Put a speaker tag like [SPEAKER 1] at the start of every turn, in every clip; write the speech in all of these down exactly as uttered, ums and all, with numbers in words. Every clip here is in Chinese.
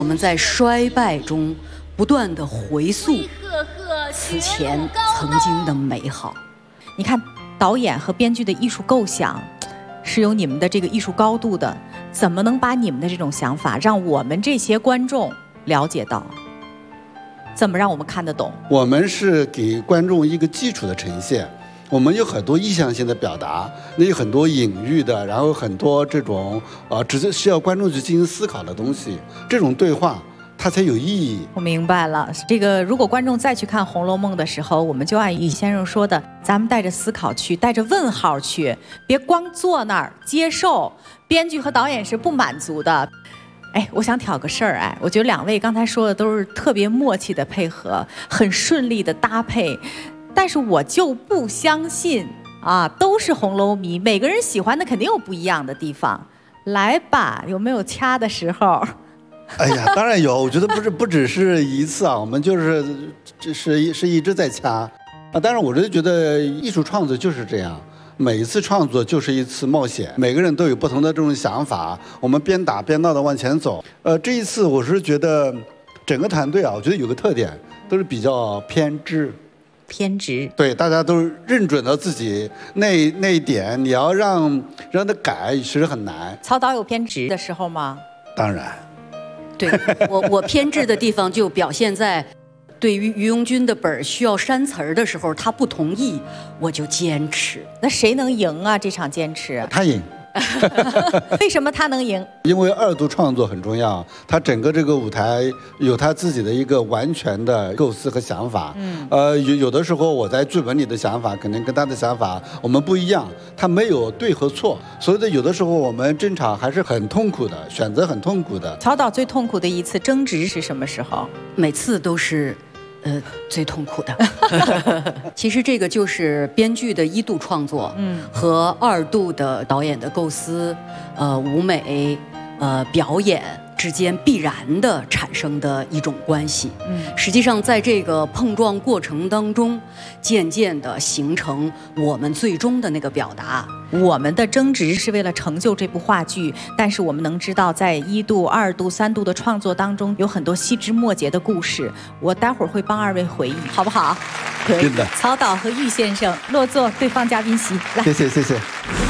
[SPEAKER 1] 我们在衰败中不断的回溯此前曾经的美好。
[SPEAKER 2] 你看，导演和编剧的艺术构想是有你们的这个艺术高度的，怎么能把你们的这种想法让我们这些观众了解到？怎么让我们看得懂？
[SPEAKER 3] 我们是给观众一个基础的呈现，我们有很多意象性的表达，那有很多隐喻的，然后很多这种呃，只是需要观众去进行思考的东西，这种对话它才有意义。
[SPEAKER 2] 我明白了，这个如果观众再去看《红楼梦》的时候，我们就按于先生说的，咱们带着思考去，带着问号去，别光坐那儿接受。编剧和导演是不满足的。哎，我想挑个事儿，哎，我觉得两位刚才说的都是特别默契的配合，很顺利的搭配，但是我就不相信啊，都是红楼迷，每个人喜欢的肯定有不一样的地方。来吧，有没有掐的时候？
[SPEAKER 3] 哎呀，当然有，我觉得不是不只是一次啊，我们就是这是是一直在掐啊。当然，我就觉得艺术创作就是这样。每一次创作就是一次冒险，每个人都有不同的这种想法，我们边打边闹的往前走。呃，这一次我是觉得整个团队啊，我觉得有个特点，都是比较偏执。
[SPEAKER 2] 偏执。对，
[SPEAKER 3] 大家都认准了自己那那一点，你要让让他改，其实很难。
[SPEAKER 2] 曹导有偏执的时候吗？
[SPEAKER 3] 当然。
[SPEAKER 1] 对，我我偏执的地方就表现在。对于于庸君的本需要删词儿的时候，他不同意，我就坚持。
[SPEAKER 2] 那谁能赢啊？这场坚持，
[SPEAKER 3] 他赢。
[SPEAKER 2] 为什么他能赢？
[SPEAKER 3] 因为二度创作很重要，他整个这个舞台有他自己的一个完全的构思和想法。嗯，呃，有有的时候我在剧本里的想法，可能跟他的想法我们不一样，他没有对和错，所以的有的时候我们争吵还是很痛苦的，选择很痛苦的。
[SPEAKER 2] 曹导最痛苦的一次争执是什么时候？
[SPEAKER 1] 每次都是。呃，最痛苦的，其实这个就是编剧的一度创作，嗯，和二度的导演的构思，呃，舞美，呃，表演之间必然的产生的一种关系。嗯，实际上在这个碰撞过程当中，渐渐的形成我们最终的那个表达。
[SPEAKER 2] 我们的争执是为了成就这部话剧，但是我们能知道，在一度、二度、三度的创作当中，有很多细枝末节的故事。我待会儿会帮二位回忆，好不好？
[SPEAKER 3] 可以的。
[SPEAKER 2] 曹导和玉先生落座，对方嘉宾席。来，
[SPEAKER 3] 谢谢谢谢。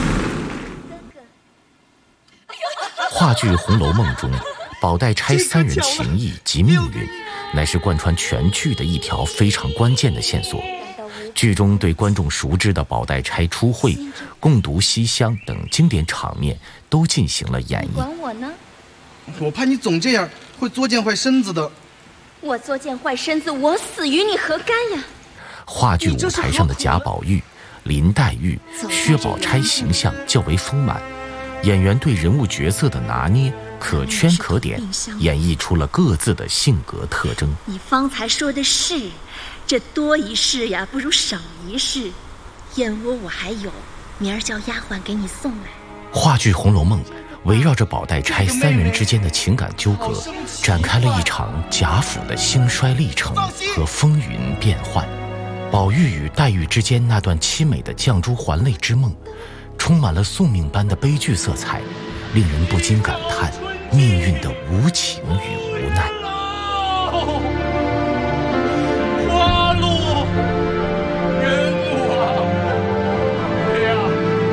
[SPEAKER 4] 话剧《红楼梦》中，宝黛钗三人情谊及命运，乃是贯穿全剧的一条非常关键的线索。剧中对观众熟知的宝黛钗出会、共读西厢等经典场面都进行了演绎。
[SPEAKER 5] 管我呢？
[SPEAKER 6] 我怕你总这样会作践坏身子的。
[SPEAKER 5] 我作践坏身子，我死与你何干呀？
[SPEAKER 4] 话剧舞台上的贾宝玉、林黛玉、薛宝钗形象较为丰满，演员对人物角色的拿捏可圈可点，演绎出了各自的性格特征。
[SPEAKER 5] 你方才说的是，这多一事呀，不如少一事。燕窝我还有，明儿叫丫鬟给你送来。
[SPEAKER 4] 话剧《红楼梦》围绕着宝黛钗三人之间的情感纠葛，展开了一场贾府的兴衰历程和风云变幻。宝玉与黛玉之间那段凄美的绛珠环泪之梦，充满了宿命般的悲剧色彩，令人不禁感叹命运的无情与无奈。
[SPEAKER 7] 花落人亡，两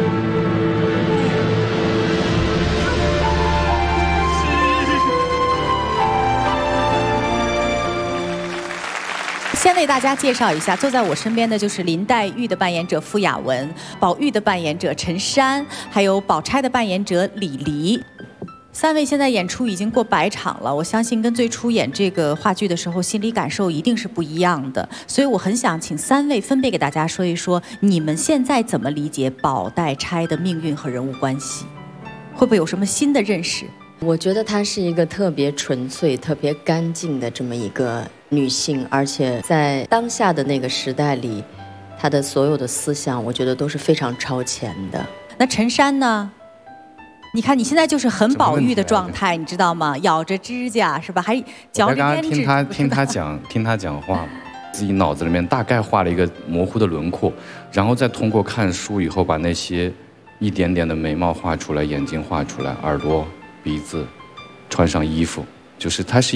[SPEAKER 2] 先为大家介绍一下，坐在我身边的就是林黛玉的扮演者傅雅文，宝玉的扮演者陈珊，还有宝钗的扮演者李黎。三位现在演出已经过百场了，我相信跟最初演这个话剧的时候心理感受一定是不一样的，所以我很想请三位分别给大家说一说，你们现在怎么理解宝黛钗的命运和人物关系，会不会有什么新的认识？
[SPEAKER 8] 我觉得她是一个特别纯粹、特别干净的这么一个女性，而且在当下的那个时代里，她的所有的思想，我觉得都是非常超前的。
[SPEAKER 2] 那陈珊呢？你看你现在就是很宝玉的状态，你知道吗？咬着指甲是吧？还嚼着胭脂。
[SPEAKER 9] 听他听他讲听他讲话，自己脑子里面大概画了一个模糊的轮廓，然后再通过看书以后，把那些一点点的眉毛画出来，眼睛画出来，耳朵、鼻子，穿上衣服，就是他是。